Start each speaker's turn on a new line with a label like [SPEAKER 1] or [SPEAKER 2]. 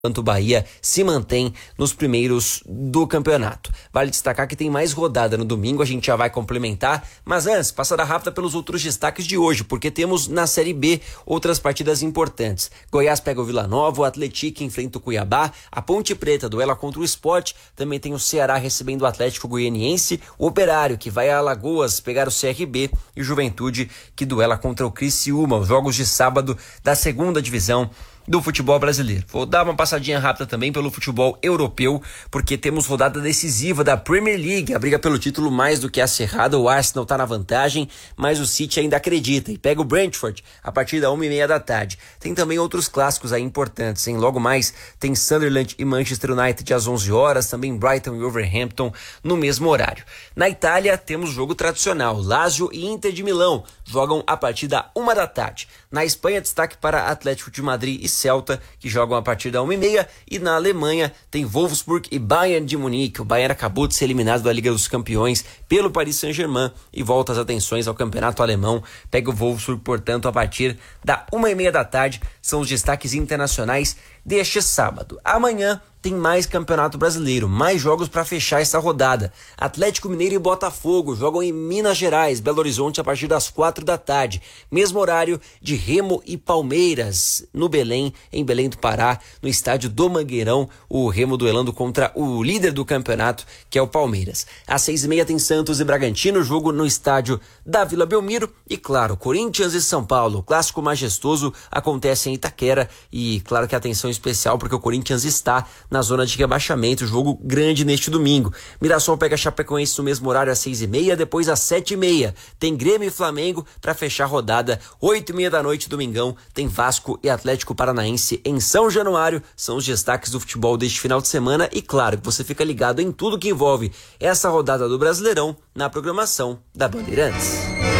[SPEAKER 1] enquanto o Bahia se mantém nos primeiros do campeonato. Vale destacar que tem mais rodada no domingo, a gente já vai complementar, mas antes, passada rápida pelos outros destaques de hoje, porque temos na Série B outras partidas importantes. Goiás pega o Vila Nova, o Atlético enfrenta o Cuiabá, a Ponte Preta duela contra o Sport, também tem o Ceará recebendo o Atlético Goianiense, o Operário que vai a Alagoas pegar o CRB e o Juventude que duela contra o Criciúma, os jogos de sábado da segunda divisão do futebol brasileiro. Vou dar uma passadinha rápida também pelo futebol europeu, porque temos rodada decisiva da Premier League, a briga pelo título mais do que acirrada, o Arsenal tá na vantagem, mas o City ainda acredita e pega o Brentford a partir da 1h30 da tarde. Tem também outros clássicos aí importantes, hein? Logo mais tem Sunderland e Manchester United às 11 horas, também Brighton e Wolverhampton no mesmo horário. Na Itália temos jogo tradicional, Lazio e Inter de Milão jogam a partir da 1 da tarde. Na Espanha, destaque para Atlético de Madrid e Celta, que jogam a partir da 1h30, e na Alemanha tem Wolfsburg e Bayern de Munique. O Bayern acabou de ser eliminado da Liga dos Campeões pelo Paris Saint-Germain e volta as atenções ao campeonato alemão. Pega o Wolfsburg, portanto, a partir da 1h30 da tarde. São os destaques internacionais deste sábado. Amanhã tem mais Campeonato Brasileiro, mais jogos para fechar essa rodada. Atlético Mineiro e Botafogo jogam em Minas Gerais, Belo Horizonte, a partir das 4 da tarde. Mesmo horário de Remo e Palmeiras, no Belém, em Belém do Pará, no estádio do Mangueirão, o Remo duelando contra o líder do campeonato, que é o Palmeiras. Às 6h30 tem Santos e Bragantino, jogo no estádio da Vila Belmiro. E claro, Corinthians e São Paulo, o clássico majestoso acontece em Itaquera. E claro que atenção especial, porque o Corinthians está na zona de rebaixamento, jogo grande neste domingo. Mirassol pega Chapecoense no mesmo horário às 6h30, depois às 7h30 tem Grêmio e Flamengo para fechar a rodada. 8h30 da noite, domingão, tem Vasco e Atlético Paranaense em São Januário. São os destaques do futebol deste final de semana e claro que você fica ligado em tudo que envolve essa rodada do Brasileirão na programação da Bandeirantes.